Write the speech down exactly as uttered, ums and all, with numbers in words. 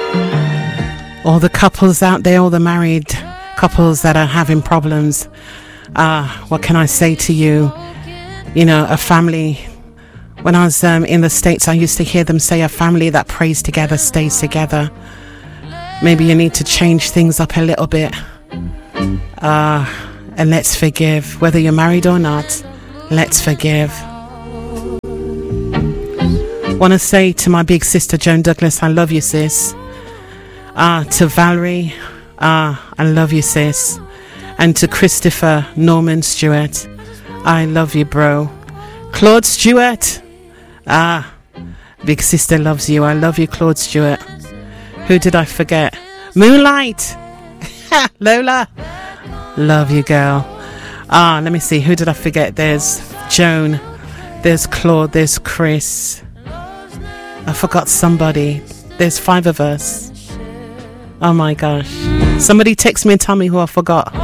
All the couples out there, all the married couples that are having problems. Uh, what can I say to you? You know, a family. When I was um, in the States, I used to hear them say a family that prays together stays together. Maybe you need to change things up a little bit. Uh, and let's forgive. Whether you're married or not, let's forgive. Want to say to my big sister, Joan Douglas, I love you, sis. Uh, to Valerie, uh, I love you, sis. And to Christopher Norman Stewart, I love you, bro. Claude Stewart, ah, big sister loves you. I love you, Claude Stewart. Who did I forget? Moonlight. Lola, love you, girl. Ah, let me see. Who did I forget? There's Joan. There's Claude. There's Chris. I forgot somebody. There's five of us. Oh my gosh. Somebody text me and tell me who I forgot.